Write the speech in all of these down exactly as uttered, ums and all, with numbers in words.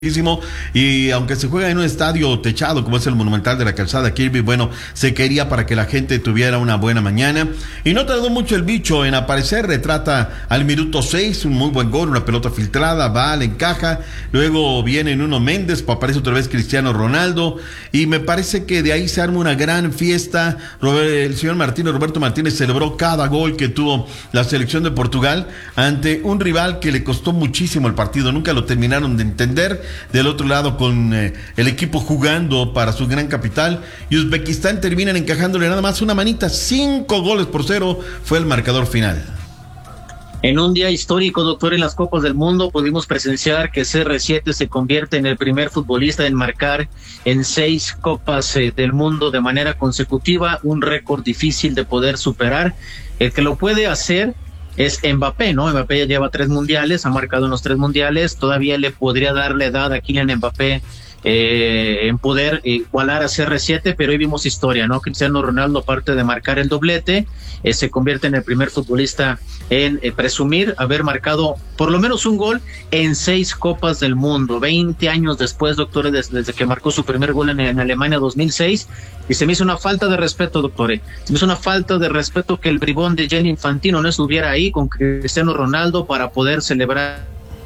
Y aunque se juega en un estadio techado como es el Monumental de la Calzada Kirby, bueno, se quería para que la gente tuviera una buena mañana. Y no tardó mucho el bicho en aparecer. Retrata al minuto seis, un muy buen gol, una pelota filtrada, va, le encaja. Luego viene Nuno Méndez, aparece otra vez Cristiano Ronaldo. Y me parece que de ahí se arma una gran fiesta. El señor Martínez, Roberto Martínez, celebró cada gol que tuvo la selección de Portugal ante un rival que le costó muchísimo el partido. Nunca lo terminaron de entender. Del otro lado, con eh, el equipo jugando para su gran capital, y Uzbekistán terminan encajándole nada más una manita. Cinco goles por cero fue el marcador final. En un día histórico, doctor, en las Copas del Mundo pudimos presenciar que C R siete se convierte en el primer futbolista en marcar en seis Copas eh, del Mundo de manera consecutiva, un récord difícil de poder superar. El que lo puede hacer es Mbappé, ¿no? Mbappé ya lleva tres mundiales, ha marcado en los tres mundiales, todavía le podría dar la edad a Kylian Mbappé eh, en poder igualar a C R siete, pero hoy vimos historia, ¿no? Cristiano Ronaldo, aparte de marcar el doblete, eh, se convierte en el primer futbolista en eh, presumir haber marcado por lo menos un gol en seis Copas del Mundo, veinte años después, doctor, desde, desde que marcó su primer gol en, en Alemania dos mil seis, y se me hizo una falta de respeto, doctor, eh. se me hizo una falta de respeto que el bribón de Gianni Infantino no estuviera ahí con Cristiano Ronaldo para poder celebrar.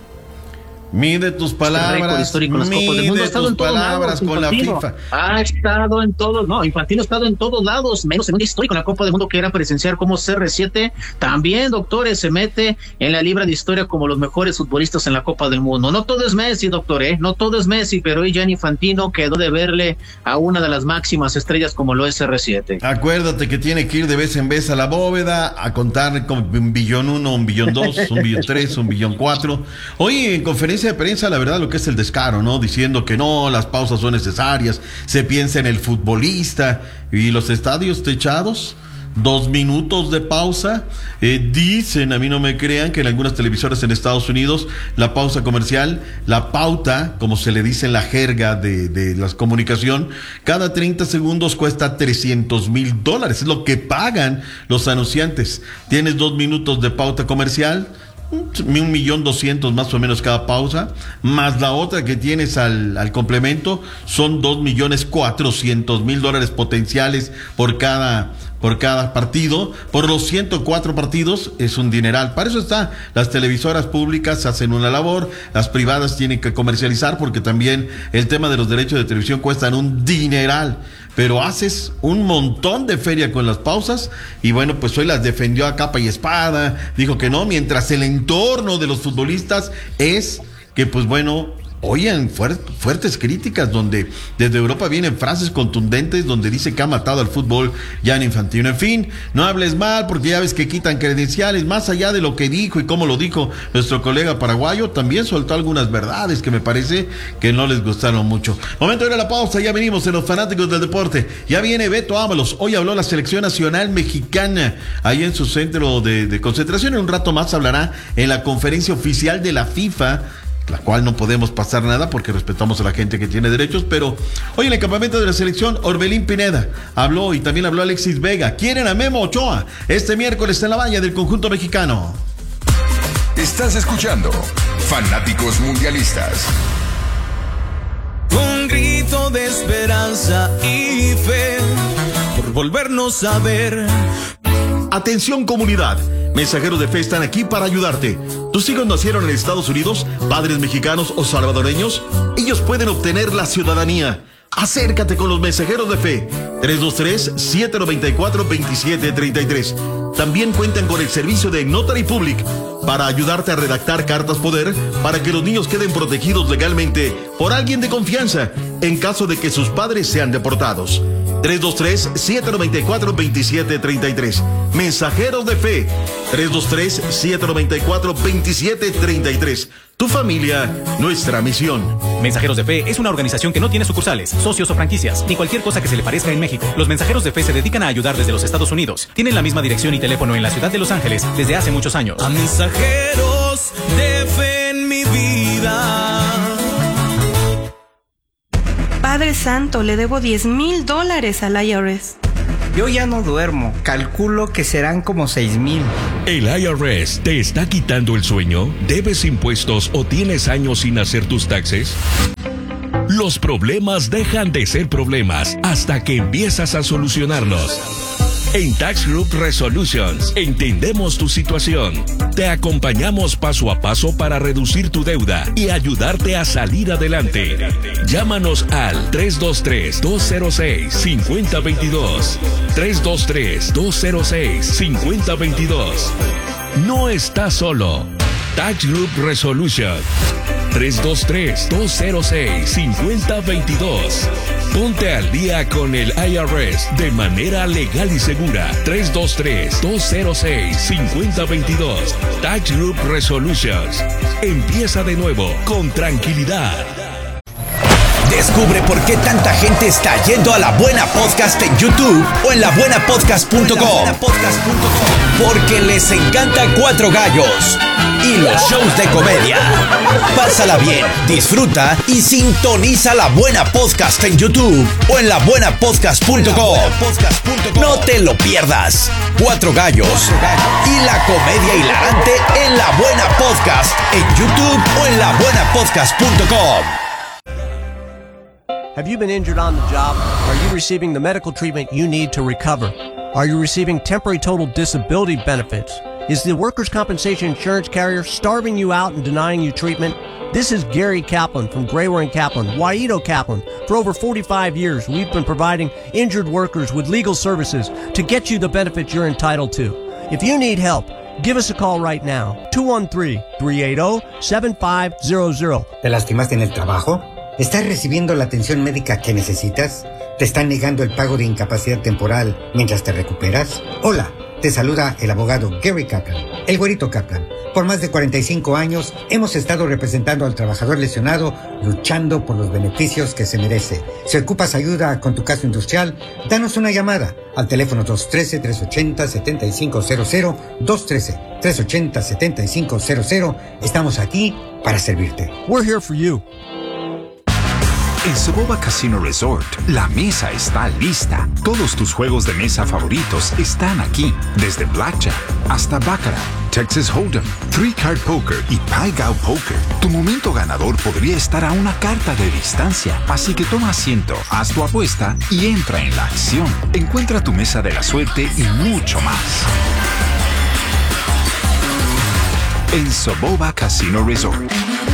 Mide tus palabras, mide tus palabras con la FIFA. Ha estado en todos, no, Infantino ha estado en todos lados, menos en un histórico en la Copa del Mundo que era presenciar como C R siete, también, doctores, se mete en la libra de historia como los mejores futbolistas en la Copa del Mundo. No todo es Messi, doctor, ¿eh? No todo es Messi, pero hoy Gianni Infantino quedó de verle a una de las máximas estrellas como lo es C R siete. Acuérdate que tiene que ir de vez en vez a la bóveda a contar con un billón uno, un billón dos, un billón tres, un billón cuatro. Hoy en conferencia de prensa, la verdad, lo que es el descaro, ¿no? Diciendo que no, las pausas son necesarias, se piensa en el futbolista y los estadios techados, dos minutos de pausa. Eh, dicen, a mí no me crean, que en algunas televisoras en Estados Unidos la pausa comercial, la pauta, como se le dice en la jerga de, de la comunicación, cada treinta segundos cuesta trescientos mil dólares, es lo que pagan los anunciantes. Tienes dos minutos de pauta comercial, un millón doscientos más o menos cada pausa, más la otra que tienes al, al complemento, son dos millones cuatrocientos mil dólares potenciales por cada, por cada partido. Por los ciento cuatro partidos es un dineral. Para eso está, las televisoras públicas hacen una labor, las privadas tienen que comercializar, porque también el tema de los derechos de televisión cuestan un dineral. Pero haces un montón de feria con las pausas, y bueno, pues hoy las defendió a capa y espada, dijo que no, mientras el entorno de los futbolistas es que, pues bueno, oyen fuer- fuertes críticas, donde desde Europa vienen frases contundentes donde dice que ha matado al fútbol Gianni Infantino. En fin, no hables mal, porque ya ves que quitan credenciales. Más allá de lo que dijo y cómo lo dijo nuestro colega paraguayo, también soltó algunas verdades que me parece que no les gustaron mucho. Momento de ir a la pausa, ya venimos en los fanáticos del deporte. Ya viene Beto Ábalos, hoy habló la selección nacional mexicana ahí en su centro de, de concentración. En un rato más hablará en la conferencia oficial de la FIFA, la cual no podemos pasar nada porque respetamos a la gente que tiene derechos. Pero hoy en el campamento de la selección, Orbelín Pineda habló, y también habló Alexis Vega. Quieren a Memo Ochoa este miércoles en la valla del conjunto mexicano. Estás escuchando Fanáticos Mundialistas. Un grito de esperanza y fe por volvernos a ver. Atención, comunidad, mensajeros de fe están aquí para ayudarte. ¿Tus hijos nacieron en Estados Unidos, padres mexicanos o salvadoreños? Ellos pueden obtener la ciudadanía. Acércate con los mensajeros de fe. tres dos tres, siete nueve cuatro, dos siete tres tres. También cuentan con el servicio de Notary Public para ayudarte a redactar cartas poder para que los niños queden protegidos legalmente por alguien de confianza en caso de que sus padres sean deportados. tres dos tres, siete nueve cuatro, dos siete tres tres. Mensajeros de fe. tres dos tres, siete nueve cuatro, dos siete tres tres. Tu familia, nuestra misión. Mensajeros de Fe es una organización que no tiene sucursales, socios o franquicias, ni cualquier cosa que se le parezca en México. Los Mensajeros de Fe se dedican a ayudar desde los Estados Unidos. Tienen la misma dirección y teléfono en la ciudad de Los Ángeles desde hace muchos años. A mensajeros de fe en mi vida. Padre Santo, le debo diez mil dólares al I R S. Yo ya no duermo, calculo que serán como seis mil. ¿El I R S te está quitando el sueño? ¿Debes impuestos o tienes años sin hacer tus taxes? Los problemas dejan de ser problemas hasta que empiezas a solucionarlos. En Tax Group Resolutions entendemos tu situación. Te acompañamos paso a paso para reducir tu deuda y ayudarte a salir adelante. Llámanos al tres dos tres, dos cero seis, cinco cero dos dos. tres dos tres, dos cero seis, cinco cero dos dos. No estás solo. Tax Group Resolution. tres dos tres, dos cero seis, cinco cero dos dos. Ponte al día con el I R S de manera legal y segura. tres dos tres, dos cero seis, cinco cero dos dos. Tax Group Resolutions. Empieza de nuevo con tranquilidad. Descubre por qué tanta gente está yendo a La Buena Podcast en YouTube o en la buena podcast punto com. Porque les encanta Cuatro Gallos y los shows de comedia. Pásala bien, disfruta y sintoniza La Buena Podcast en YouTube o en la buena podcast punto com. No te lo pierdas. Cuatro Gallos y la comedia hilarante en La Buena Podcast en YouTube o en la buena podcast punto com. Have you been injured on the job? Are you receiving the medical treatment you need to recover? Are you receiving temporary total disability benefits? Is the workers' compensation insurance carrier starving you out and denying you treatment? This is Gary Kaplan from Grayware and Kaplan, Waito Kaplan. For over forty-five years, we've been providing injured workers with legal services to get you the benefits you're entitled to. If you need help, give us a call right now. two one three, three eight zero, seven five zero zero. ¿Te lastimaste en el trabajo? ¿Estás recibiendo la atención médica que necesitas? ¿Te están negando el pago de incapacidad temporal mientras te recuperas? Hola, te saluda el abogado Gary Kaplan, el güerito Kaplan. Por más de cuarenta y cinco años hemos estado representando al trabajador lesionado, luchando por los beneficios que se merece. Si ocupas ayuda con tu caso industrial, danos una llamada al teléfono dos uno tres, tres ocho cero, siete cinco cero cero, dos uno tres, tres ocho cero, siete cinco cero cero. Estamos aquí para servirte. We're here for you. En Soboba Casino Resort, la mesa está lista. Todos tus juegos de mesa favoritos están aquí. Desde Blackjack hasta Baccarat, Texas Hold'em, Three Card Poker y Pai Gow Poker. Tu momento ganador podría estar a una carta de distancia. Así que toma asiento, haz tu apuesta y entra en la acción. Encuentra tu mesa de la suerte y mucho más. En Soboba Casino Resort.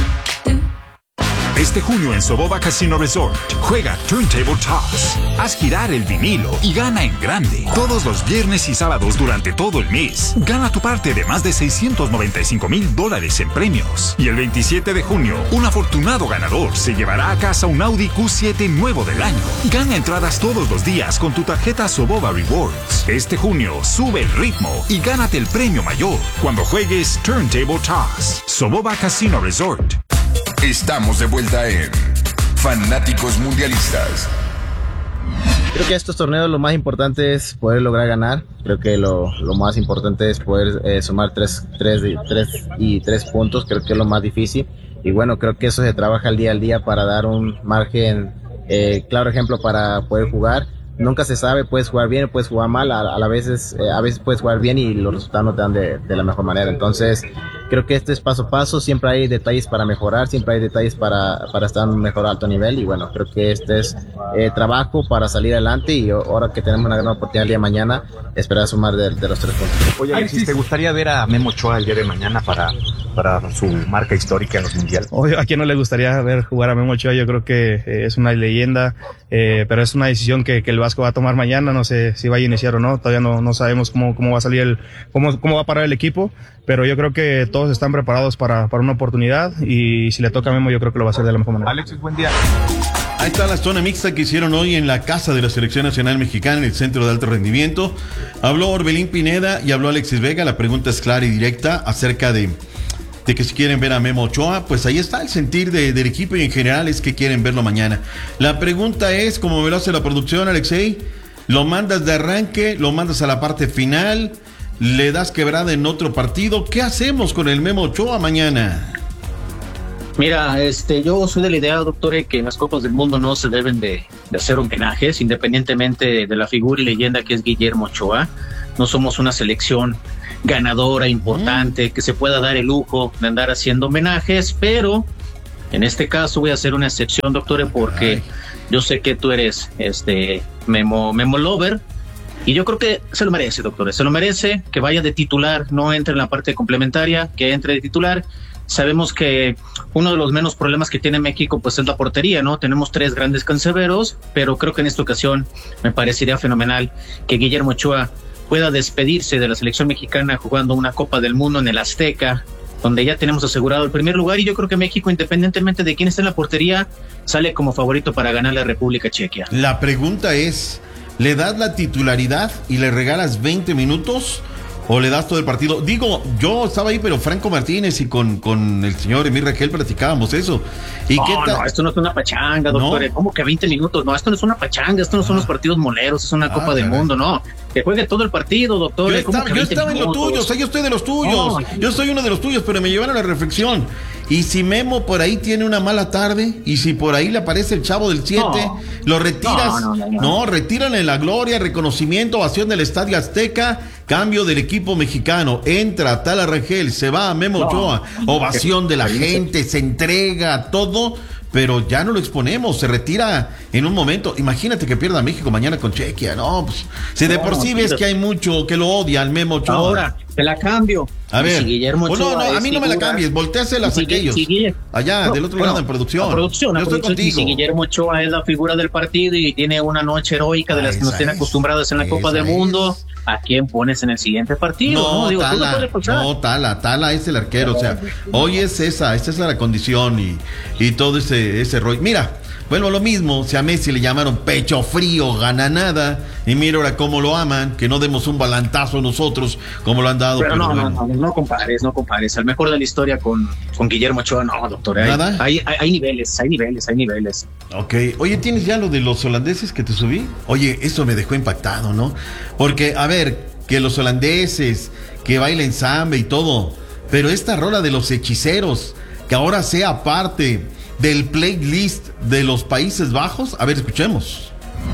Este junio en Soboba Casino Resort, juega Turntable Toss. Haz girar el vinilo y gana en grande. Todos los viernes y sábados durante todo el mes. Gana tu parte de más de seiscientos noventa y cinco mil dólares en premios. Y el veintisiete de junio, un afortunado ganador se llevará a casa un Audi Q siete nuevo del año. Gana entradas todos los días con tu tarjeta Soboba Rewards. Este junio, sube el ritmo y gánate el premio mayor cuando juegues Turntable Toss. Soboba Casino Resort. Estamos de vuelta en Fanáticos Mundialistas. Creo que estos torneos lo más importante es poder lograr ganar. Creo que lo, lo más importante es poder eh, sumar tres, tres, tres y tres puntos. Creo que es lo más difícil. Y bueno, creo que eso se trabaja al día al día para dar un margen, eh, claro ejemplo para poder jugar. Nunca se sabe, puedes jugar bien, puedes jugar mal, a, a, la veces, eh, a veces puedes jugar bien y los resultados no te dan de, de la mejor manera. Entonces, creo que esto es paso a paso, siempre hay detalles para mejorar, siempre hay detalles para, para estar en un mejor alto nivel y bueno, creo que este es eh, trabajo para salir adelante y ahora que tenemos una gran oportunidad el día de mañana, esperar sumar de, de los tres puntos. Oye, Alexis, ¿te gustaría ver a Memo Ochoa el día de mañana para, para su marca histórica en los mundiales? Obvio, a quién no le gustaría ver jugar a Memo Ochoa, yo creo que eh, es una leyenda, eh, pero es una decisión que, que el Vasco va a tomar mañana, no sé si va a iniciar o no, todavía no, no sabemos cómo, cómo va a salir el, cómo, cómo va a parar el equipo, pero yo creo que todos están preparados para, para una oportunidad y si le toca a Memo yo creo que lo va a hacer de la mejor manera. Alexis, buen día. Ahí está la zona mixta que hicieron hoy en la casa de la Selección Nacional Mexicana en el Centro de Alto Rendimiento. Habló Orbelín Pineda y habló Alexis Vega. La pregunta es clara y directa acerca de, de que si quieren ver a Memo Ochoa, pues ahí está el sentir de, del equipo y en general es que quieren verlo mañana. La pregunta es, como me lo hace la producción, Alexei, ¿lo mandas de arranque? ¿Lo mandas a la parte final? ¿Le das quebrada en otro partido? ¿Qué hacemos con el Memo Ochoa mañana? Mira, este, yo soy de la idea, doctor, que en las Copas del Mundo no se deben de, de hacer homenajes, independientemente de la figura y leyenda que es Guillermo Ochoa. No somos una selección ganadora, importante, mm. que se pueda dar el lujo de andar haciendo homenajes, pero en este caso voy a hacer una excepción, doctor, porque Ay. yo sé que tú eres este Memo, Memo Lover, y yo creo que se lo merece, doctor, se lo merece, que vaya de titular, no entre en la parte complementaria, que entre de titular. Sabemos que uno de los menos problemas que tiene México pues es la portería, ¿no? Tenemos tres grandes canceberos, pero creo que en esta ocasión me parecería fenomenal que Guillermo Ochoa pueda despedirse de la selección mexicana jugando una Copa del Mundo en el Azteca, donde ya tenemos asegurado el primer lugar, y yo creo que México, independientemente de quién esté en la portería, sale como favorito para ganar la República Checa. La pregunta es, ¿le das la titularidad y le regalas veinte minutos? ¿O le das todo el partido? Digo, yo estaba ahí, pero Franco Martínez y con, con el señor Emir Raquel platicábamos eso. ¿Y no, qué tal? No, esto no es una pachanga, doctor. ¿No? ¿Cómo que veinte minutos? No, esto no es una pachanga, esto no son ah. los partidos moleros, es una ah, Copa del Mundo, no. Que juegue todo el partido, doctor. Yo estaba, yo estaba en lo tuyo, o sea, yo estoy de los tuyos. No, yo soy uno de los tuyos, pero me llevaron a la reflexión. Y si Memo por ahí tiene una mala tarde, y si por ahí le aparece el chavo del siete, no, lo retiras. No, no, no, no. no, retírale la gloria, reconocimiento, ovación del Estadio Azteca, cambio del equipo mexicano. Entra Tala Rangel, se va Memo no, Ochoa, ovación de la gente, se entrega todo. Pero ya no lo exponemos, se retira en un momento. Imagínate que pierda México mañana con Chequia, no, pues si de no, por sí ves que hay mucho que lo odia al Memo Ochoa. Ahora, te la cambio. A ver, si Guillermo Ochoa oh, no, no, a mí no me la cambies, volteaselas a aquellos. Si allá, no, del otro bueno, lado en producción. A producción, Yo a estoy producción, contigo. Si Guillermo Ochoa es la figura del partido y tiene una noche heroica de las que nos tienen acostumbrados en la Copa del Mundo, ¿a quién pones en el siguiente partido? No, no, Digo, Tala, no, no, Tala, Tala es el arquero, o sea, hoy es esa, esa es la condición y, y todo ese, ese rollo. Mira, vuelvo a lo mismo, si a Messi le llamaron pecho frío, gana nada, y mira ahora cómo lo aman, que no demos un balantazo nosotros, como lo han dado. Pero, pero no, bueno. no, no, no compares, no compares, al mejor de la historia con, con Guillermo Ochoa, no, doctor, hay, ¿Nada? Hay, hay, hay niveles, hay niveles, hay niveles. Ok, oye, ¿tienes ya lo de los holandeses que te subí? Oye, eso me dejó impactado, ¿no? Porque, a ver, que los holandeses, que bailen samba y todo, pero esta rola de los hechiceros, que ahora sea parte del playlist de los Países Bajos, a ver, escuchemos.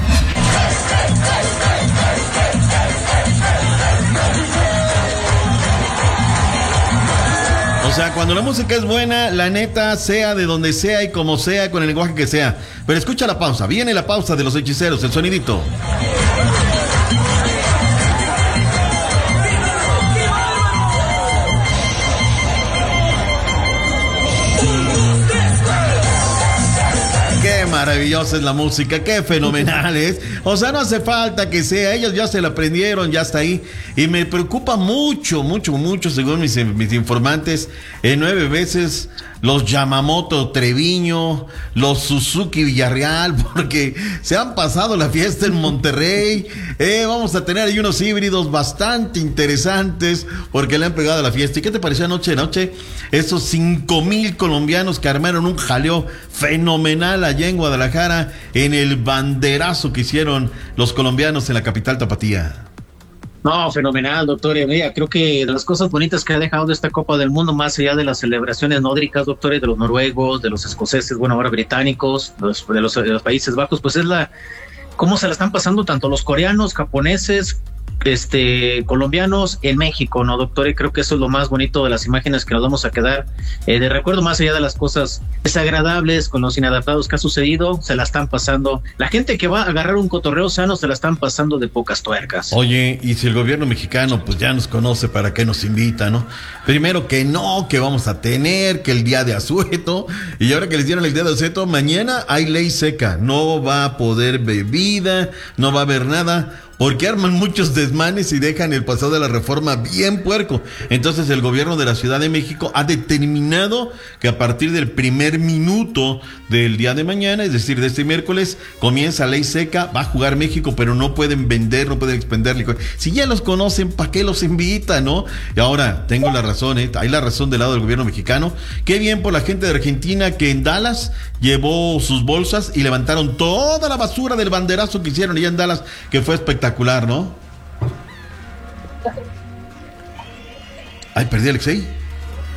O sea, cuando la música es buena, la neta, sea de donde sea y como sea, con el lenguaje que sea. Pero escucha la pausa, viene la pausa de los hechiceros, el sonidito. Qué maravillosa es la música, qué fenomenal es. O sea, no hace falta que sea, ellos ya se la aprendieron, ya está ahí. Y me preocupa mucho, mucho, mucho, según mis, mis informantes, en nueve veces los Yamamoto Treviño, los Suzuki Villarreal, porque se han pasado la fiesta en Monterrey. Eh, vamos a tener ahí unos híbridos bastante interesantes, porque le han pegado a la fiesta. ¿Y qué te pareció anoche, anoche? Esos cinco mil colombianos que armaron un jaleo fenomenal allá en Guadalajara, en el banderazo que hicieron los colombianos en la capital tapatía. No, fenomenal, doctor. Mira, creo que de las cosas bonitas que ha dejado de esta Copa del Mundo, más allá de las celebraciones nórdicas, doctores, de los noruegos, de los escoceses, bueno, ahora británicos, de los, de los, de los Países Bajos, pues es la cómo se la están pasando tanto los coreanos, japoneses, este, colombianos en México, ¿no, doctor? Y creo que eso es lo más bonito de las imágenes que nos vamos a quedar eh, de recuerdo, más allá de las cosas desagradables con los inadaptados que ha sucedido, se la están pasando. La gente que va a agarrar un cotorreo sano se la están pasando de pocas tuercas. Oye, y si el gobierno mexicano pues ya nos conoce, ¿para qué nos invita, no? Primero que no, que vamos a tener, que el día de asueto, y ahora que les dieron el día de asueto, mañana hay ley seca, no va a poder bebida, no va a haber nada, porque arman muchos desmanes y dejan el pasado de la reforma bien puerco. Entonces el gobierno de la Ciudad de México ha determinado que a partir del primer minuto del día de mañana, es decir, de este miércoles, comienza ley seca, va a jugar México, pero no pueden vender, no pueden expender licor. Si ya los conocen, ¿para qué los invitan, no? Y ahora, tengo la razón, ¿eh? Hay la razón del lado del gobierno mexicano. Qué bien por la gente de Argentina que en Dallas llevó sus bolsas y levantaron toda la basura del banderazo que hicieron allá en Dallas, que fue espectacular, ¿no? Ay, perdí a Alexei.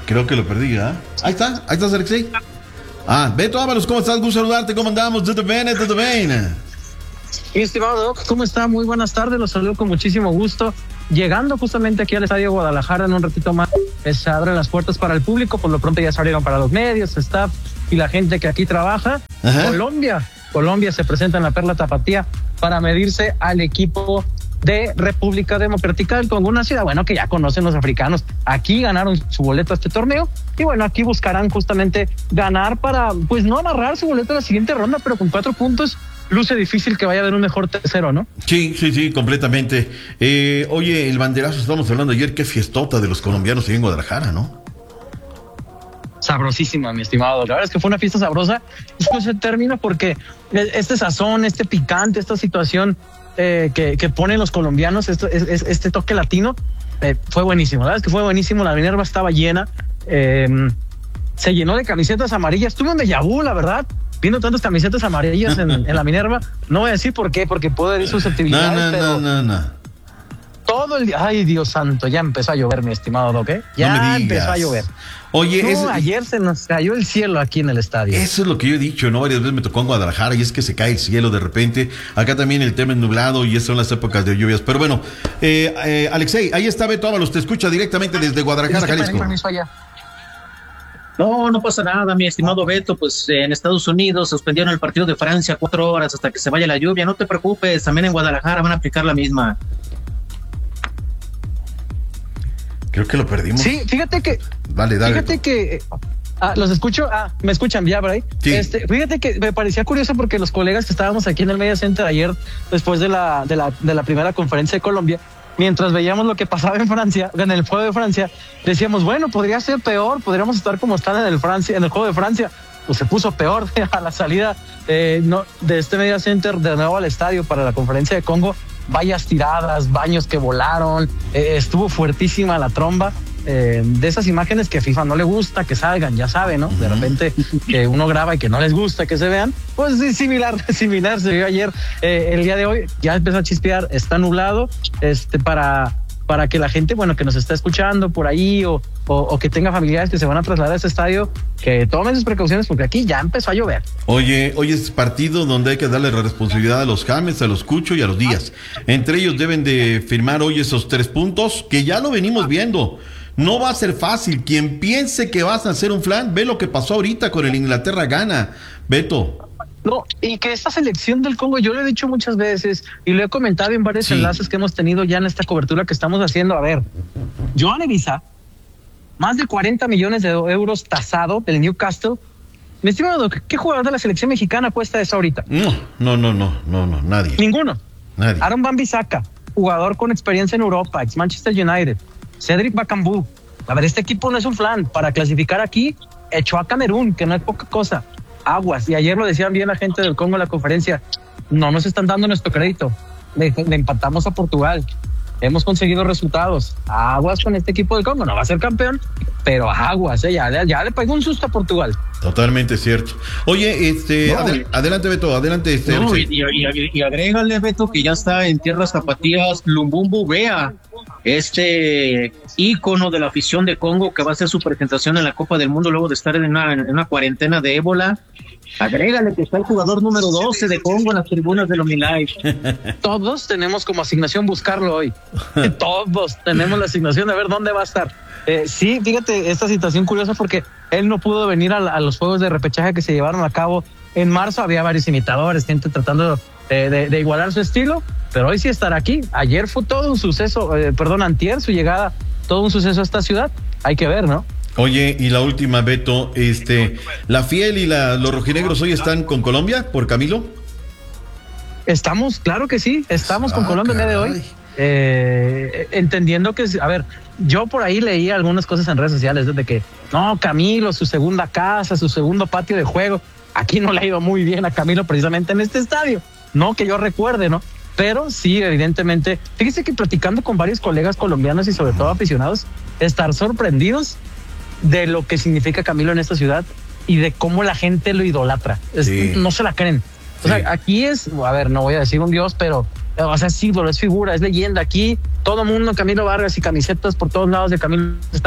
Creo que lo perdí, ¿ah? ¿eh? Ahí está, ahí estás, Alexei. Ah, Beto Ábalos, ¿cómo estás? Gusto saludarte, ¿cómo andamos? ¿Todo bien? ¿Todo bien? Mi estimado Doc, ¿cómo está? Muy buenas tardes, los saludo con muchísimo gusto. Llegando justamente aquí al Estadio Guadalajara en un ratito más, se abren las puertas para el público, por lo pronto ya se abrieron para los medios, staff y la gente que aquí trabaja. Ajá. Colombia, Colombia se presenta en la Perla Tapatía para medirse al equipo de República Democrática del Congo, una ciudad, bueno, que ya conocen los africanos. Aquí ganaron su boleto a este torneo y bueno, aquí buscarán justamente ganar para, pues no amarrar su boleto a la siguiente ronda, pero con cuatro puntos luce difícil que vaya a haber un mejor tercero, ¿no? Sí, sí, sí, completamente. Eh, oye, el banderazo, estamos hablando ayer, qué fiestota de los colombianos ahí en Guadalajara, ¿no? Sabrosísima, mi estimado. La verdad es que fue una fiesta sabrosa. Esto se termina porque este sazón, este picante, esta situación eh, que, que ponen los colombianos, esto, es, es, este toque latino, eh, fue buenísimo. La verdad es que fue buenísimo. La Minerva estaba llena. Eh, se llenó de camisetas amarillas. Tuve un déjà vu, la verdad. Viendo tantas camisetas amarillas en, en la Minerva. No voy a decir por qué, porque puedo herir susceptibilidades, no, no, pero... No, no, no. Todo el día... Ay, Dios santo, ya empezó a llover, mi estimado Doc, ¿eh? Ya no me empezó a llover. Oye, no, es... ayer se nos cayó el cielo aquí en el estadio. Eso es lo que yo he dicho, ¿no? Varias veces me tocó en Guadalajara y es que se cae el cielo de repente. Acá también el tema es nublado y esas son las épocas de lluvias. Pero bueno, eh, eh, Alexei, ahí está Beto Ábalos, te escucha directamente desde Guadalajara, Jalisco. No, no pasa nada, mi estimado Beto, pues eh, en Estados Unidos suspendieron el partido de Francia cuatro horas hasta que se vaya la lluvia, no te preocupes, también en Guadalajara van a aplicar la misma. Creo que lo perdimos. Sí, fíjate que... Dale, dale. Fíjate que... Ah, ¿los escucho? Ah, ¿me escuchan ya por ahí? Sí. Este, fíjate que me parecía curioso porque los colegas que estábamos aquí en el Media Center ayer, después de la, de la, de la primera conferencia de Colombia, mientras veíamos lo que pasaba en Francia, en el juego de Francia, decíamos, bueno, podría ser peor, podríamos estar como están en el Francia, en el juego de Francia. Pues se puso peor a la salida eh, no, de este Media Center de nuevo al estadio para la conferencia de Congo. Vallas tiradas, baños que volaron, eh, estuvo fuertísima la tromba. Eh, de esas imágenes que a FIFA no le gusta que salgan, ya sabe, ¿no? De repente que uno graba y que no les gusta que se vean, pues sí, similar, similar se vio ayer. Eh, el día de hoy ya empezó a chispear, está nublado, este, para, para que la gente, bueno, que nos está escuchando por ahí o, o, o que tenga familiares que se van a trasladar a ese estadio, que tomen sus precauciones porque aquí ya empezó a llover. Oye, hoy es partido donde hay que darle la responsabilidad a los James, a los Cucho y a los Díaz. Entre ellos deben de firmar hoy esos tres puntos que ya lo venimos viendo. No va a ser fácil. Quien piense que vas a hacer un flan, ve lo que pasó ahorita con el Inglaterra-Ghana. Beto. No, y que esta selección del Congo, yo lo he dicho muchas veces y lo he comentado en varios sí. enlaces que hemos tenido ya en esta cobertura que estamos haciendo. A ver, Johan Evisa, más de cuarenta millones de euros tasado del Newcastle. Mi estimado, ¿qué jugador de la selección mexicana cuesta eso ahorita? No, no, no, no, no, no, nadie. Ninguno. Nadie. Aaron Wan-Bissaka, jugador con experiencia en Europa, ex Manchester United. Cedric Bakambu. A ver, este equipo no es un flan. Para clasificar aquí, echó a Camerún, que no es poca cosa. Aguas. Y ayer lo decían bien la gente del Congo en la conferencia. No nos están dando nuestro crédito. Le, le empatamos a Portugal. Hemos conseguido resultados. Aguas con este equipo del Congo. No va a ser campeón, pero aguas. ¿eh? Ya, ya le pegó un susto a Portugal. Totalmente cierto. Oye, este, no, adel- adelante Beto, adelante este. No, y, y, y agrégale, Beto, que ya está en tierras zapatillas Lumbumbu Bea, este ícono de la afición de Congo que va a hacer su presentación en la Copa del Mundo luego de estar en una, en una cuarentena de ébola. Agrégale que está el jugador número doce de Congo en las tribunas del OmniLife. Todos tenemos como asignación buscarlo hoy. Todos tenemos la asignación de ver dónde va a estar. Eh, sí, fíjate, esta situación curiosa porque él no pudo venir a, a los juegos de repechaje que se llevaron a cabo en marzo. Había varios imitadores, gente tratando eh, de, de igualar su estilo, pero hoy sí estará aquí. Ayer fue todo un suceso, eh, perdón, antier, su llegada, todo un suceso a esta ciudad. Hay que ver, ¿no? Oye, y la última, Beto, este, la Fiel y la, los rojinegros hoy están con Colombia por Camilo. Estamos, claro que sí, estamos ah, con Colombia el día de hoy. Eh, entendiendo que, a ver, yo por ahí leí algunas cosas en redes sociales desde que, no, Camilo, su segunda casa, su segundo patio de juego. Aquí no le ha ido muy bien a Camilo precisamente en este estadio. No que yo recuerde, ¿no? Pero sí, evidentemente, fíjese que platicando con varios colegas colombianos y sobre todo aficionados, estar sorprendidos de lo que significa Camilo en esta ciudad y de cómo la gente lo idolatra. Es, sí. No se la creen. O sí. sea, aquí es, a ver, no voy a decir un dios, pero, o sea, es ídolo, es figura, es leyenda. Aquí todo mundo, Camilo Vargas y camisetas por todos lados de Camilo están.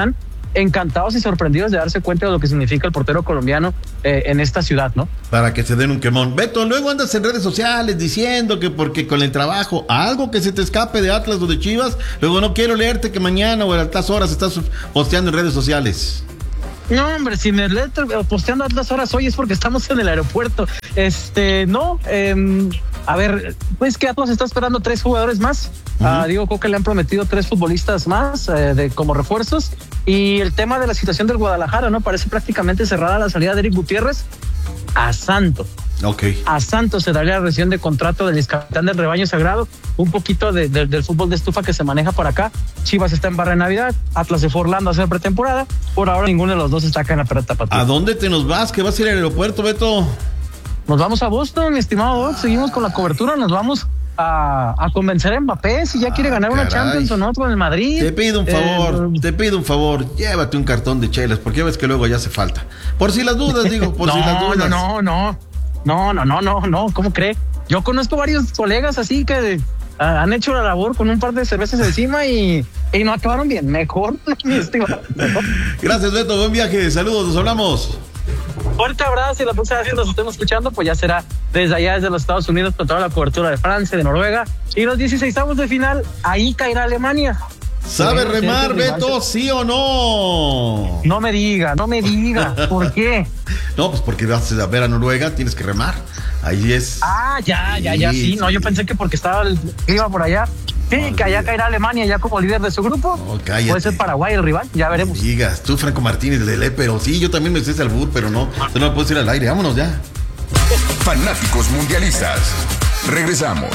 encantados y sorprendidos de darse cuenta de lo que significa el portero colombiano eh, en esta ciudad, ¿no? Para que se den un quemón. Beto, luego andas en redes sociales diciendo que porque con el trabajo, algo que se te escape de Atlas o de Chivas, luego no quiero leerte que mañana o a altas horas estás posteando en redes sociales. No, hombre, si me le posteando a altas horas hoy es porque estamos en el aeropuerto. Este, no, eh, a ver, pues que Atlas está esperando tres jugadores más. Uh-huh. A Diego Coca le han prometido tres futbolistas más eh, de, como refuerzos. Y el tema de la situación del Guadalajara, ¿no? Parece prácticamente cerrada la salida de Eric Gutiérrez a Santos. Okay. A Santos se daría la rescisión de contrato del capitán del rebaño sagrado, un poquito de, de, del fútbol de estufa que se maneja por acá. Chivas está en barra de Navidad, Atlas se fue a Orlando a hacer pretemporada, por ahora ninguno de los dos está acá en la pelota patria. ¿A dónde te nos vas? ¿Qué vas a ir al aeropuerto, Beto? Nos vamos a Boston, mi estimado Doc, seguimos con la cobertura, nos vamos a, a convencer a Mbappé si ya quiere ah, ganar caray. una Champions o no con el Madrid. Te pido un favor, eh, te pido un favor, llévate un cartón de chelas, porque ves que luego ya hace falta. Por si las dudas, digo, por no, si las dudas. No, no, no. No, no, no, no, no, ¿cómo cree? Yo conozco varios colegas así que uh, han hecho la labor con un par de cervezas encima y, y no acabaron bien. Mejor, mi estimado. Gracias, Beto, buen viaje, saludos, nos hablamos. Fuerte abrazo y la próxima vez que nos estemos escuchando, pues ya será desde allá, desde los Estados Unidos, con toda la cobertura de Francia, de Noruega. Y los dieciseisavos de final, ahí caerá Alemania. ¿Sabe remar, Beto, sí o no? No me diga, no me diga. ¿Por qué? No, pues porque vas a ver a Noruega, tienes que remar. Ahí es. Ah, ya, ya, ya, sí. No, yo pensé que porque estaba el clima por allá. Sí, no, que allá caerá Alemania ya como líder de su grupo. No, puede ser Paraguay el rival, ya veremos. No digas, tú, Franco Martínez, Lele, pero sí, yo también me sé al albur, pero no, tú no puedes ir al aire, vámonos ya. Fanáticos mundialistas. Regresamos.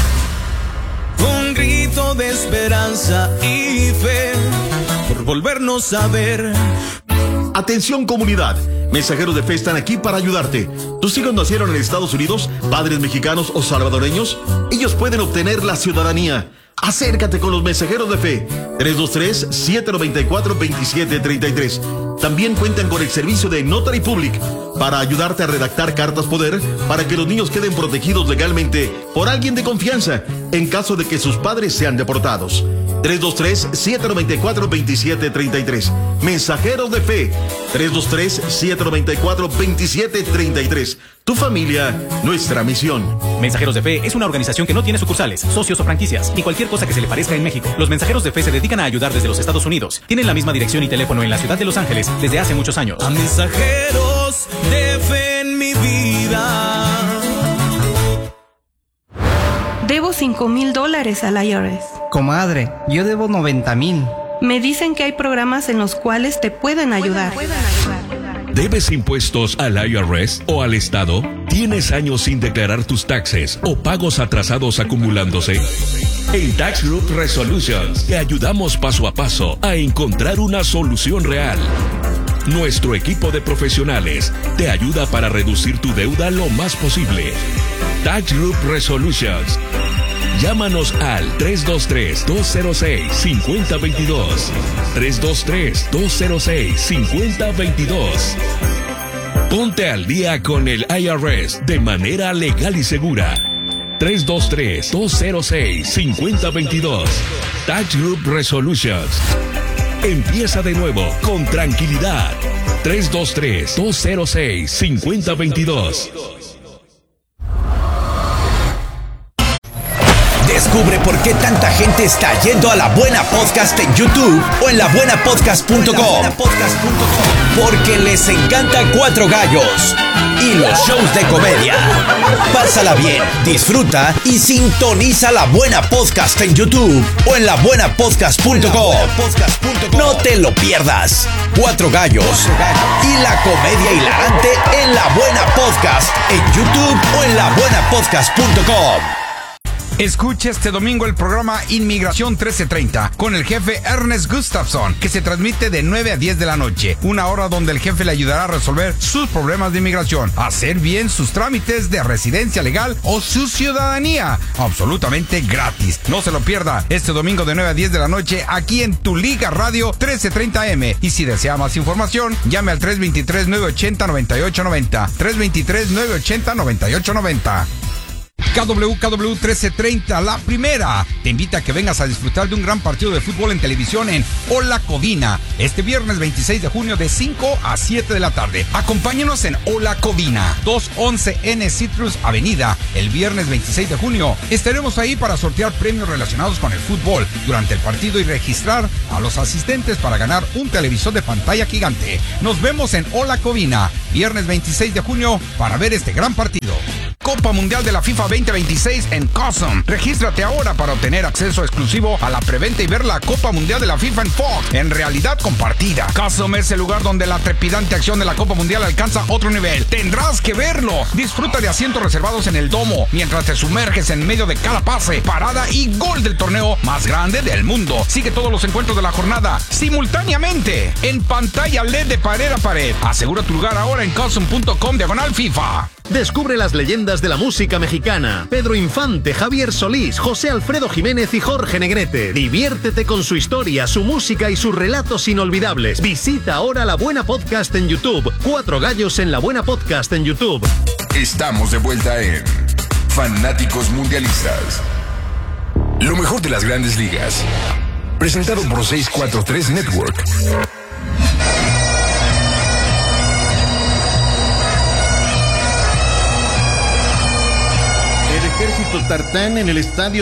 Un grito de esperanza y fe por volvernos a ver. Atención, comunidad. Mensajeros de Fe están aquí para ayudarte. ¿Tus hijos nacieron en Estados Unidos, padres mexicanos o salvadoreños? Ellos pueden obtener la ciudadanía. Acércate con los Mensajeros de Fe. tres dos tres, siete nueve cuatro, dos siete tres tres. También cuentan con el servicio de Notary Public para ayudarte a redactar cartas poder para que los niños queden protegidos legalmente por alguien de confianza en caso de que sus padres sean deportados. tres dos tres, siete nueve cuatro, dos siete tres tres. Mensajeros de Fe. tres dos tres, siete nueve cuatro, dos siete tres tres. Tu familia, nuestra misión. Mensajeros de Fe es una organización que no tiene sucursales, socios o franquicias, ni cualquier cosa que se le parezca en México. Los Mensajeros de Fe se dedican a ayudar desde los Estados Unidos. Tienen la misma dirección y teléfono en la ciudad de Los Ángeles desde hace muchos años. A mensajeros de fe en mi vida. Debo cinco mil dólares al I R S. Comadre, yo debo noventa mil. Me dicen que hay programas en los cuales te pueden ayudar. ¿Debes impuestos al I R S o al Estado? ¿Tienes años sin declarar tus taxes o pagos atrasados acumulándose? En Tax Group Resolutions te ayudamos paso a paso a encontrar una solución real. Nuestro equipo de profesionales te ayuda para reducir tu deuda lo más posible. Tax Group Resolutions. Llámanos al tres dos tres, dos cero seis, cinco cero dos dos. tres dos tres, dos cero seis, cinco cero dos dos. Ponte al día con el I R S de manera legal y segura. tres dos tres, dos cero seis, cinco cero dos dos. Tax Group Resolutions. Empieza de nuevo con tranquilidad. tres dos tres, dos cero seis, cinco cero dos dos. Descubre por qué tanta gente está yendo a La Buena Podcast en YouTube o en la buena podcast punto com. Porque les encanta Cuatro Gallos y los shows de comedia. Pásala bien, disfruta y sintoniza La Buena Podcast en YouTube o en la buena podcast punto com. No te lo pierdas. Cuatro Gallos y la comedia hilarante en La Buena Podcast en YouTube o en la buena podcast punto com. Escucha este domingo el programa Inmigración trece treinta con el jefe Ernest Gustafson, que se transmite de nueve a diez de la noche, una hora donde el jefe le ayudará a resolver sus problemas de inmigración, hacer bien sus trámites de residencia legal o su ciudadanía, absolutamente gratis. No se lo pierda este domingo de nueve a diez de la noche aquí en Tu Liga Radio trece treinta A M. Y si desea más información, llame al tres dos tres, nueve ocho cero, nueve ocho nueve cero, tres dos tres, nueve ocho cero, nueve ocho nueve cero. K W K W trece treinta, la primera, te invita a que vengas a disfrutar de un gran partido de fútbol en televisión en Hola Covina, este viernes veintiséis de junio de cinco a siete de la tarde. Acompáñenos en Hola Covina, doscientos once N Citrus Avenida, el viernes veintiséis de junio. Estaremos ahí para sortear premios relacionados con el fútbol durante el partido y registrar a los asistentes para ganar un televisor de pantalla gigante. Nos vemos en Hola Covina, viernes veintiséis de junio, para ver este gran partido. Copa Mundial de la FIFA veinte veintiséis en Cosm. Regístrate ahora para obtener acceso exclusivo a la preventa y ver la Copa Mundial de la FIFA en Fox, en realidad compartida. Cosm es el lugar donde la trepidante acción de la Copa Mundial alcanza otro nivel. Tendrás que verlo. Disfruta de asientos reservados en el domo, mientras te sumerges en medio de cada pase, parada y gol del torneo más grande del mundo. Sigue todos los encuentros de la jornada simultáneamente en pantalla L E D de pared a pared. Asegura tu lugar ahora en cosm punto com diagonal FIFA. Descubre las leyendas de la música mexicana. Pedro Infante, Javier Solís, José Alfredo Jiménez y Jorge Negrete. Diviértete con su historia, su música y sus relatos inolvidables. Visita ahora La Buena Podcast en YouTube. Cuatro gallos en La Buena Podcast en YouTube. Estamos de vuelta en Fanáticos Mundialistas. Lo mejor de las grandes ligas. Presentado por seiscientos cuarenta y tres Network. Ejército Tartán en el estadio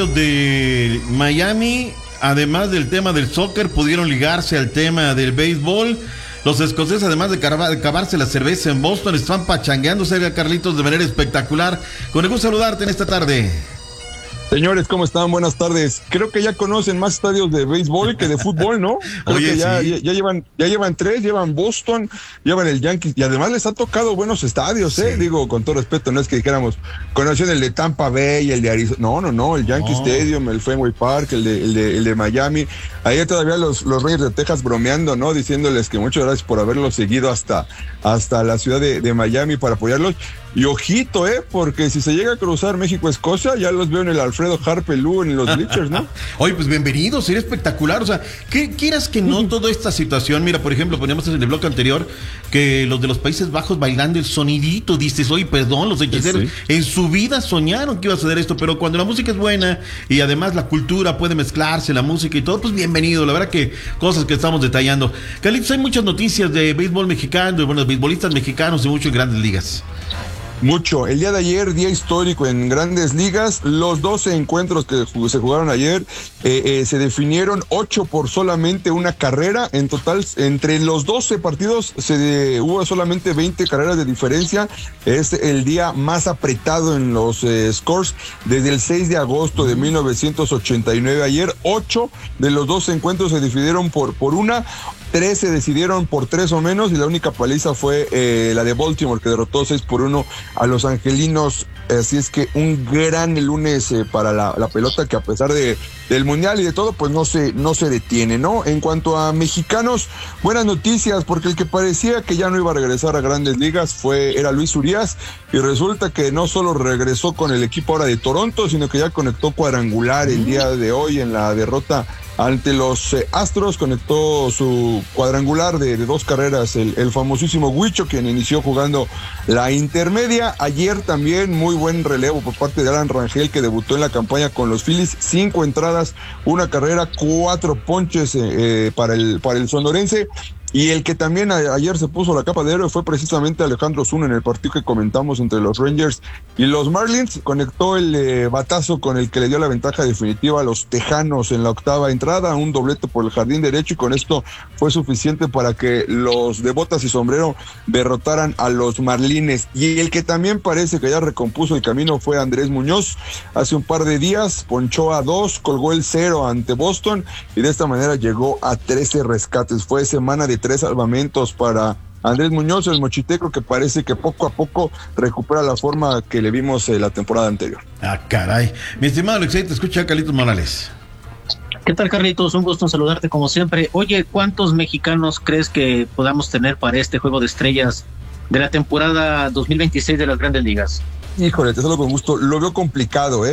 de Miami, además del tema del soccer, pudieron ligarse al tema del béisbol. Los escoceses, además de acabarse la cerveza en Boston, están pachangueando cerca, Carlitos, de manera espectacular. Con el gusto de saludarte en esta tarde. Señores, ¿cómo están? Buenas tardes. Creo que ya conocen más estadios de béisbol que de fútbol, ¿no? Creo Oye, que ya, sí. ya, ya llevan, ya llevan tres, llevan Boston, llevan el Yankees, y además les ha tocado buenos estadios, ¿eh? Sí. Digo, con todo respeto, no es que dijéramos, conocen el de Tampa Bay, el de Arizona, no, no, no, el Yankee no. Stadium, el Fenway Park, el de, el de, el de Miami. Ayer todavía los, los Reyes de Texas bromeando, ¿no? Diciéndoles que muchas gracias por haberlos seguido hasta, hasta la ciudad de, de Miami para apoyarlos. Y ojito, ¿eh? Porque si se llega a cruzar México-Escocia, ya los veo en el Alfredo Harpelú, en los bleachers, ¿no? Oye, pues bienvenido, sería espectacular. O sea, ¿qué quieras que no toda esta situación? Mira, por ejemplo, poníamos en el bloque anterior que los de los Países Bajos bailando el sonidito, dices, oye, perdón, los hechiceros sí. en su vida soñaron que iba a suceder esto, pero cuando la música es buena y además la cultura puede mezclarse, la música y todo, pues bienvenido. La verdad que cosas que estamos detallando. Carlitos, hay muchas noticias de béisbol mexicano, de buenos beisbolistas mexicanos y mucho en grandes ligas. Mucho. El día de ayer, día histórico en Grandes Ligas, los doce encuentros que se jugaron ayer eh, eh, se definieron ocho por solamente una carrera. En total, entre los doce partidos se de, hubo solamente veinte carreras de diferencia. Es el día más apretado en los eh, scores desde el seis de agosto de mil novecientos ochenta y nueve. Ayer, ocho de los doce encuentros se decidieron por, por una. Tres se decidieron por tres o menos, y la única paliza fue eh, la de Baltimore, que derrotó seis por uno a los angelinos. Así es que un gran lunes eh, para la, la pelota, que a pesar de del mundial y de todo, pues no se, no se detiene, ¿no? En cuanto a mexicanos, buenas noticias, porque el que parecía que ya no iba a regresar a Grandes Ligas fue, era Luis Urias, y resulta que no solo regresó con el equipo ahora de Toronto, sino que ya conectó cuadrangular el día de hoy en la derrota ante los eh, Astros. Conectó su cuadrangular de, de dos carreras, el, el famosísimo Huicho, quien inició jugando la intermedia. Ayer también muy buen relevo por parte de Alan Rangel, que debutó en la campaña con los Phillies. Cinco entradas, una carrera, cuatro ponches eh, eh, para el, para el sonorense. Y el que también a, ayer se puso la capa de héroe fue precisamente Alejandro Zuna en el partido que comentamos entre los Rangers y los Marlins. Conectó el eh, batazo con el que le dio la ventaja definitiva a los Tejanos en la octava entrada, un doblete por el jardín derecho, y con esto fue suficiente para que los de botas y sombrero derrotaran a los Marlines. Y el que también parece que ya recompuso el camino fue Andrés Muñoz. Hace un par de días ponchó a dos, colgó el cero ante Boston, y de esta manera llegó a trece rescates. Fue semana de tres salvamentos para Andrés Muñoz, el mochiteco, que parece que poco a poco recupera la forma que le vimos eh, la temporada anterior. Ah, caray. Mi estimado Alexei, te escucha Carlitos Morales. ¿Qué tal, Carlitos? Un gusto en saludarte como siempre. Oye, ¿cuántos mexicanos crees que podamos tener para este Juego de Estrellas de la temporada dos mil veintiséis de las Grandes Ligas? Híjole, te saludo con gusto. Lo veo complicado, ¿eh?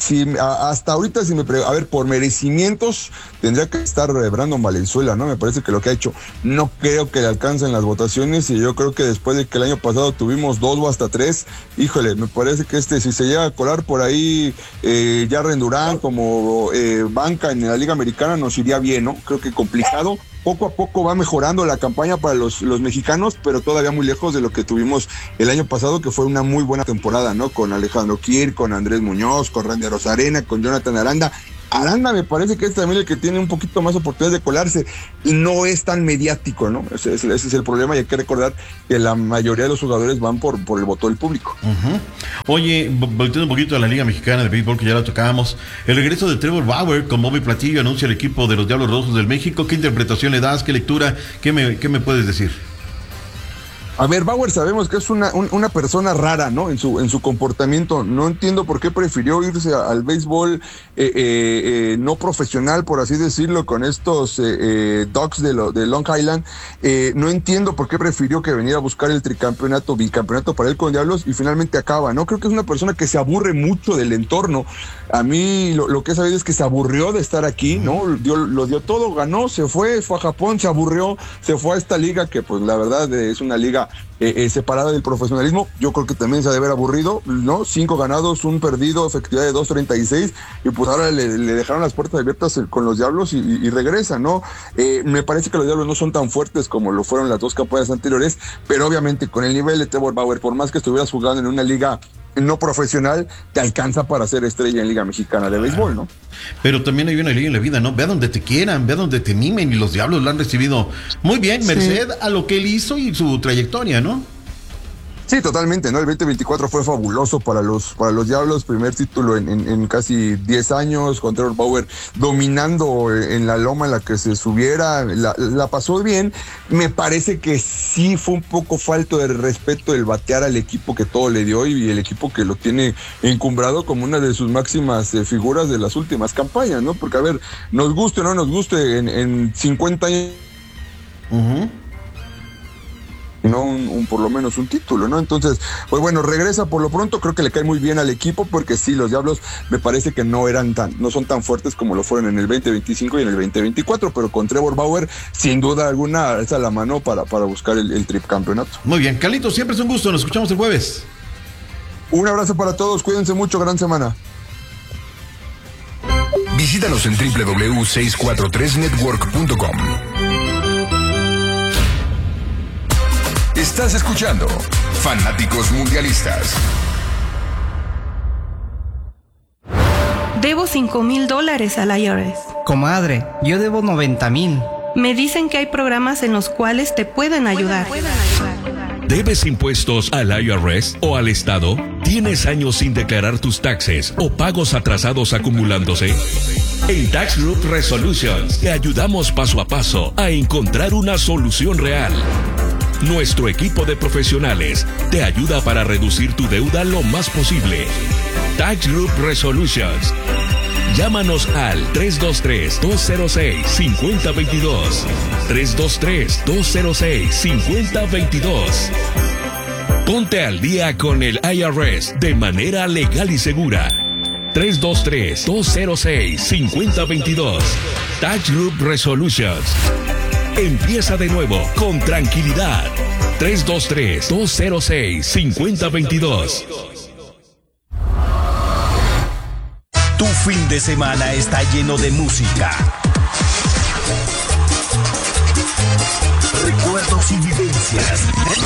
si a, hasta ahorita, si me pre- a ver, por merecimientos, tendría que estar Brandon Valenzuela, ¿no? Me parece que lo que ha hecho, no creo que le alcancen las votaciones, y yo creo que después de que el año pasado tuvimos dos o hasta tres, híjole, me parece que este, si se llega a colar por ahí eh, Jarren Durán como eh, banca en la Liga Americana, nos iría bien, ¿no? Creo que complicado. Poco a poco va mejorando la campaña para los, los mexicanos, pero todavía muy lejos de lo que tuvimos el año pasado, que fue una muy buena temporada, ¿no? Con Alejandro Kirk, con Andrés Muñoz, con Randy Rosarena, con Jonathan Aranda. Aranda me parece que es también el que tiene un poquito más oportunidades de colarse y no es tan mediático, ¿no? Ese, ese, ese es el problema, y hay que recordar que la mayoría de los jugadores van por, por el voto del público. Uh-huh. Oye, volteando un poquito a la Liga Mexicana de Béisbol, que ya la tocábamos, el regreso de Trevor Bauer con Bobby Platillo anuncia el equipo de los Diablos Rojos del México. ¿Qué interpretación le das? ¿Qué lectura? ¿Qué me, qué me puedes decir? A ver, Bauer sabemos que es una, un, una persona rara, ¿no? En su, en su comportamiento. No entiendo por qué prefirió irse a, al béisbol eh, eh, eh, no profesional, por así decirlo, con estos eh, eh, Ducks de, lo, de Long Island. Eh, no entiendo por qué prefirió que venir a buscar el tricampeonato, bicampeonato para él con Diablos, y finalmente acaba, ¿no? Creo que es una persona que se aburre mucho del entorno. A mí lo, lo que he sabido es que se aburrió de estar aquí, ¿no? Dio, lo dio todo, ganó, se fue, fue a Japón, se aburrió, se fue a esta liga que, pues, la verdad es una liga Eh, eh, separada del profesionalismo. Yo creo que también se ha de ver aburrido, ¿no? Cinco ganados, un perdido, efectividad de dos treinta y seis, y pues ahora le, le dejaron las puertas abiertas con los Diablos y, y, y regresa, ¿no? Eh, me parece que los Diablos no son tan fuertes como lo fueron las dos campañas anteriores, pero obviamente con el nivel de Trevor Bauer, por más que estuvieras jugando en una liga no profesional, te alcanza para ser estrella en Liga Mexicana de Béisbol, ¿no? Pero también hay una liga en la vida, ¿no? Ve a donde te quieran, ve a donde te mimen, y los Diablos lo han recibido muy bien, merced sí. a lo que él hizo y su trayectoria, ¿no? Sí, totalmente, ¿no? El veinte veinticuatro fue fabuloso para los, para los Diablos, primer título en, en, en casi diez años, con Trevor Bauer dominando en la loma en la que se subiera, la, la pasó bien. Me parece que sí fue un poco falto de respeto el batear al equipo que todo le dio y el equipo que lo tiene encumbrado como una de sus máximas eh, figuras de las últimas campañas, ¿no? Porque, a ver, nos guste o no nos guste, en, en cincuenta años... Uh-huh. no un, un por lo menos un título, ¿no? Entonces, pues bueno, regresa por lo pronto, creo que le cae muy bien al equipo, porque sí, los Diablos me parece que no eran tan, no son tan fuertes como lo fueron en el veinte veinticinco y en el veinte veinticuatro, pero con Trevor Bauer, sin duda alguna, alza la mano para, para buscar el, el tricampeonato. Muy bien, Carlitos, siempre es un gusto, nos escuchamos el jueves. Un abrazo para todos, cuídense mucho, gran semana. Visítanos en doble u doble u doble u punto seiscientos cuarenta y tres network punto com. Estás escuchando Fanáticos Mundialistas. Debo cinco mil dólares al I R S. Comadre, yo debo noventa mil. Me dicen que hay programas en los cuales te pueden ayudar. ¿Debes impuestos al I R S o al Estado? ¿Tienes años sin declarar tus taxes o pagos atrasados acumulándose? En Tax Group Resolutions te ayudamos paso a paso a encontrar una solución real. Nuestro equipo de profesionales te ayuda para reducir tu deuda lo más posible. Tax Group Resolutions. Llámanos al tres dos tres, dos cero seis, cinco cero dos dos. tres dos tres, dos cero seis, cinco cero dos dos. Ponte al día con el I R S de manera legal y segura. tres dos tres, dos cero seis, cinco cero dos dos. Tax Group Resolutions. Empieza de nuevo con tranquilidad. tres dos tres, dos cero seis, cinco cero dos dos. Tu fin de semana está lleno de música, recuerdos y vivencias.